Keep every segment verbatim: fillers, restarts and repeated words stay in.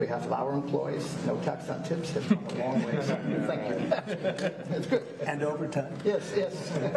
On behalf of our employees, no tax on tips has come a long way. Thank you. It's good. And overtime. Yes, yes.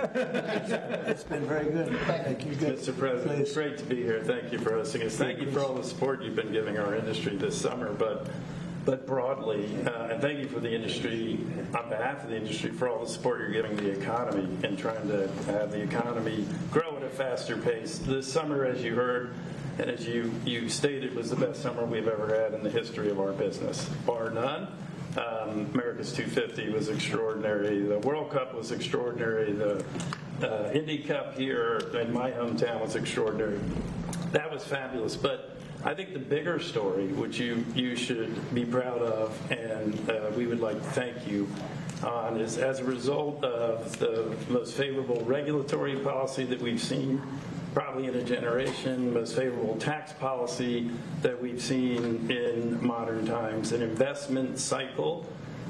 It's been very good. Thank you. Mister President, it's great to be here. Thank you for hosting us. Thank you for all the support you've been giving our industry this summer, but but broadly, uh, and thank you for the industry, on behalf of the industry, for all the support you're giving the economy and trying to have the economy grow at a faster pace. This summer, as you heard, and as you, you stated, was the best summer we've ever had in the history of our business, bar none. Um, America's two fifty was extraordinary. The World Cup was extraordinary. The uh, Indy Cup here in my hometown was extraordinary. That was fabulous. But I think the bigger story, which you, you should be proud of, and uh, we would like to thank you on, is as a result of the most favorable regulatory policy that we've seen probably in a generation, most favorable tax policy that we've seen in modern times, an investment cycle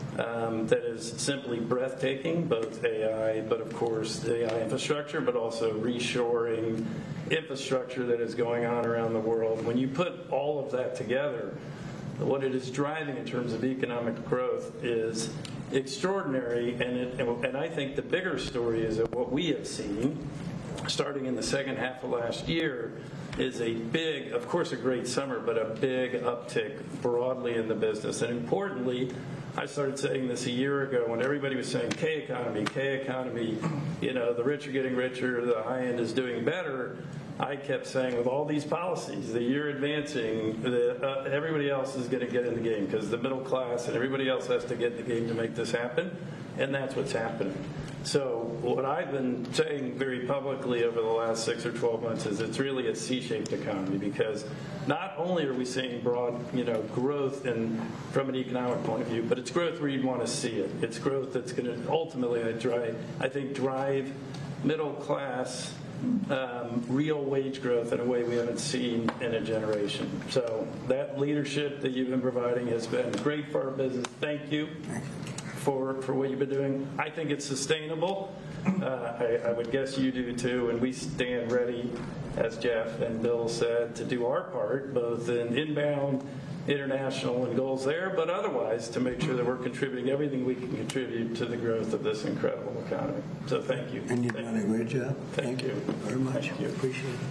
um, that is simply breathtaking, both A I, but of course the A I infrastructure, but also reshoring infrastructure that is going on around the world. When you put all of that together, what it is driving in terms of economic growth is extraordinary, and, it, and I think the bigger story is that what we have seen starting in the second half of last year is a big, of course a great summer, but a big uptick broadly in the business. And importantly, I started saying this a year ago when everybody was saying K economy, K economy, you know, the rich are getting richer, the high end is doing better. I kept saying with all these policies, the year advancing, the, uh, everybody else is going to get in the game because the middle class and everybody else has to get in the game to make this happen, and that's what's happening. So what I've been saying very publicly over the last six or twelve months is it's really a C-shaped economy, because not only are we seeing broad, you know, growth in, from an economic point of view, but it's growth where you'd want to see it. It's growth that's going to ultimately, drive, I think, drive middle class um, real wage growth in a way we haven't seen in a generation. So that leadership that you've been providing has been great for our business. Thank you. For, for what you've been doing. I think it's sustainable. Uh, I, I would guess you do too, and we stand ready, as Jeff and Bill said, to do our part, both in inbound, international, and goals there, but otherwise to make sure that we're contributing everything we can contribute to the growth of this incredible economy. So thank you. And you've thank done a great job. Thank, thank you very much. Thank you. Appreciate it.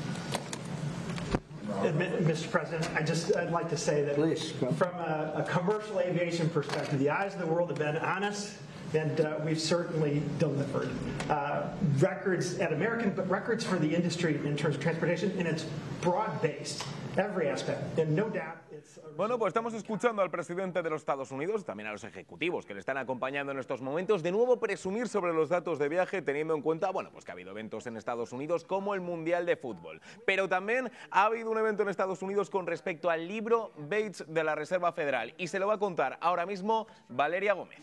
Mister President, I just, I'd like to say that Please, from a, a commercial aviation perspective, the eyes of the world have been on us, and uh, we've certainly delivered. Uh, records at American, but records for the industry in terms of transportation, and it's broad-based, every aspect, and no doubt it's... Bueno, pues estamos escuchando al presidente de los Estados Unidos, también a los ejecutivos que le están acompañando en estos momentos, de nuevo presumir sobre los datos de viaje, teniendo en cuenta, bueno, pues que ha habido eventos en Estados Unidos como el Mundial de Fútbol. Pero también ha habido un evento en Estados Unidos con respecto al libro Bates de la Reserva Federal, y se lo va a contar ahora mismo Valeria Gómez.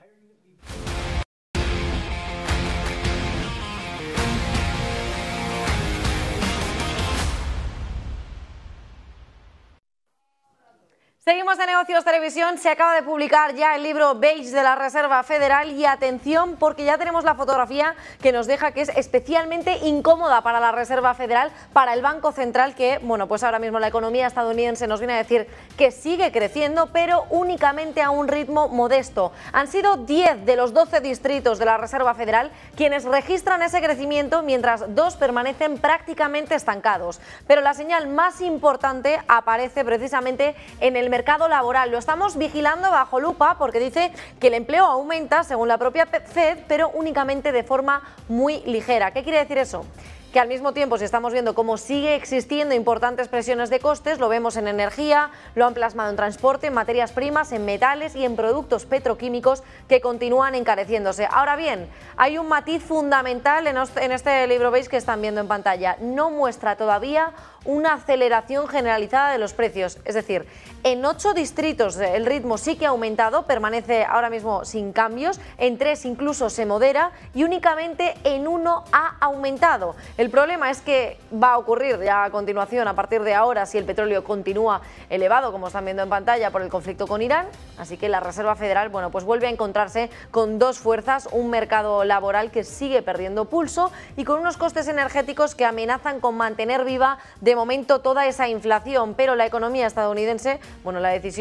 Seguimos en Negocios Televisión. Se acaba de publicar ya el libro Bates de la Reserva Federal, y atención porque ya tenemos la fotografía que nos deja que es especialmente incómoda para la Reserva Federal, para el Banco Central, que bueno, pues ahora mismo la economía estadounidense nos viene a decir que sigue creciendo, pero únicamente a un ritmo modesto. Han sido diez de los doce distritos de la Reserva Federal quienes registran ese crecimiento, mientras dos permanecen prácticamente estancados. Pero la señal más importante aparece precisamente en el mercado laboral. Lo estamos vigilando bajo lupa porque dice que el empleo aumenta según la propia Fed, pero únicamente de forma muy ligera. ¿Qué quiere decir eso? Que al mismo tiempo, si estamos viendo cómo sigue existiendo importantes presiones de costes, lo vemos en energía, lo han plasmado en transporte, en materias primas, en metales y en productos petroquímicos que continúan encareciéndose. Ahora bien, hay un matiz fundamental en este libro Bates que están viendo en pantalla. No muestra todavía una aceleración generalizada de los precios, es decir, en ocho distritos el ritmo sí que ha aumentado, permanece ahora mismo sin cambios, en tres incluso se modera y únicamente en uno ha aumentado. El problema es que va a ocurrir ya a continuación, a partir de ahora, si el petróleo continúa elevado, como están viendo en pantalla, por el conflicto con Irán, así que la Reserva Federal, bueno, pues vuelve a encontrarse con dos fuerzas, un mercado laboral que sigue perdiendo pulso y con unos costes energéticos que amenazan con mantener viva de momento toda esa inflación, pero la economía estadounidense, bueno, la decisión